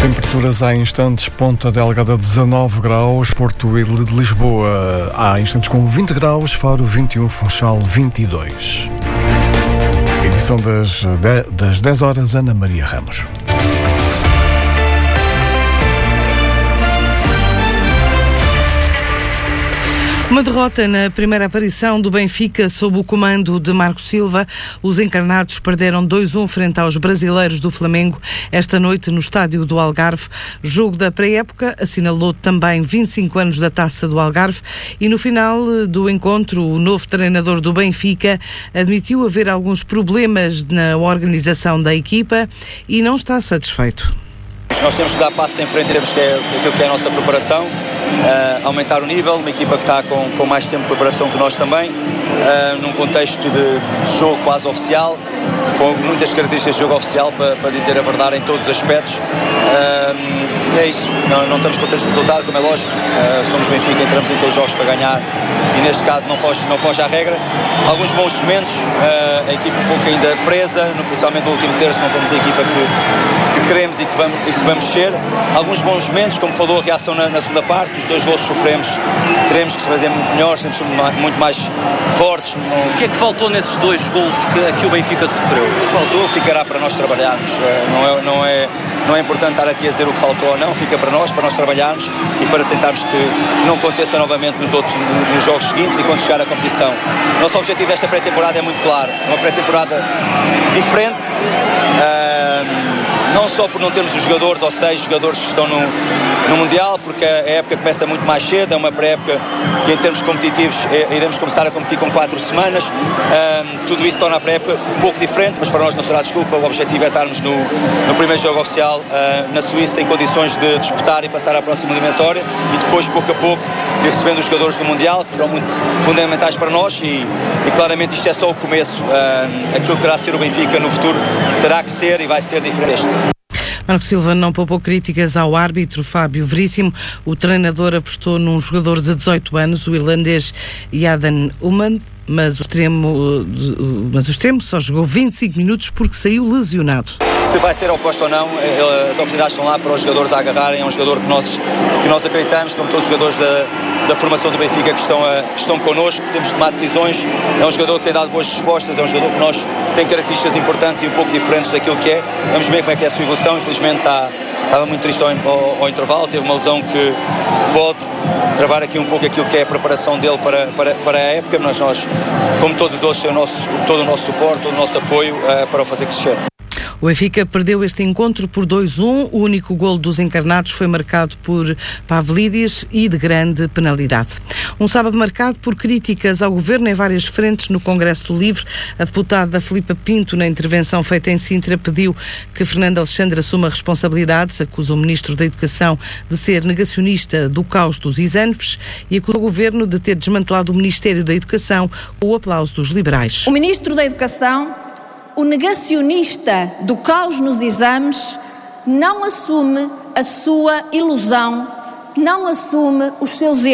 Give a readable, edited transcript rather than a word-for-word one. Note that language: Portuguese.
Temperaturas há instantes, Ponta Delgada 19 graus, Porto e Lisboa há instantes com 20 graus, Faro 21, Funchal 22. Edição das 10 horas, Ana Maria Ramos. Uma derrota na primeira aparição do Benfica sob o comando de Marco Silva. Os encarnados perderam 2-1 frente aos brasileiros do Flamengo esta noite no estádio do Algarve. Jogo da pré-época assinalou também 25 anos da Taça do Algarve e no final do encontro o novo treinador do Benfica admitiu haver alguns problemas na organização da equipa e não está satisfeito. Nós temos que dar passos em frente, teremos aquilo que é a nossa preparação, aumentar o nível, uma equipa que está com mais tempo de preparação que nós também, num contexto de jogo quase oficial, com muitas características de jogo oficial, para dizer a verdade em todos os aspectos. É isso, não estamos contentes com o resultado, como é lógico, somos Benfica, entramos em todos os jogos para ganhar e neste caso não foge à regra. Alguns bons momentos, a equipa um pouco ainda presa, principalmente no último terço, não fomos a equipa que queremos e que vamos ser. Alguns bons momentos, como falou, a reação na segunda parte, os 2 golos que sofremos, teremos que se fazer muito melhores, temos que ser muito mais fortes. O que é que faltou nesses 2 golos que o Benfica sofreu? O que faltou ficará para nós trabalharmos, não é importante estar aqui a dizer o que faltou ou não, fica para nós trabalharmos e para tentarmos que não aconteça novamente nos jogos seguintes e quando chegar à competição. O nosso objetivo desta pré-temporada é muito claro, uma pré-temporada diferente, não só por não termos os jogadores ou 6 jogadores que estão no Mundial, porque a época começa muito mais cedo, é uma pré-época que em termos competitivos iremos começar a competir com 4 semanas, tudo isso torna a pré-época um pouco diferente, mas para nós não será desculpa, o objetivo é estarmos no primeiro jogo oficial na Suíça em condições de disputar e passar à próxima eliminatória e depois pouco a pouco ir recebendo os jogadores do Mundial que serão muito fundamentais para nós e claramente isto é só o começo, aquilo que terá a ser o Benfica no futuro terá que ser e vai ser diferente. Marco Silva não poupou críticas ao árbitro Fábio Veríssimo. O treinador apostou num jogador de 18 anos, o irlandês Yaden Uman, mas o extremo só jogou 25 minutos porque saiu lesionado. Se vai ser oposto ou não, as oportunidades estão lá para os jogadores a agarrarem. É um jogador que nós acreditamos, como todos os jogadores da formação do Benfica que estão connosco, que temos de tomar decisões. É um jogador que tem dado boas respostas, é um jogador que tem características importantes e um pouco diferentes daquilo que é. Vamos ver como é que é a sua evolução. Infelizmente estava muito triste ao intervalo, teve uma lesão que pode travar aqui um pouco aquilo que é a preparação dele para a época, mas nós, como todos os outros, temos todo o nosso suporte, todo o nosso apoio para o fazer crescer. O Benfica perdeu este encontro por 2-1. O único golo dos encarnados foi marcado por Pavlidis e de grande penalidade. Um sábado marcado por críticas ao governo em várias frentes no Congresso do Livre. A deputada Filipa Pinto, na intervenção feita em Sintra, pediu que Fernando Alexandre assuma responsabilidades, acusa o Ministro da Educação de ser negacionista do caos dos exames e acusa o governo de ter desmantelado o Ministério da Educação com o aplauso dos liberais. O Ministro da Educação, o negacionista do caos nos exames, não assume a sua ilusão, não assume os seus erros.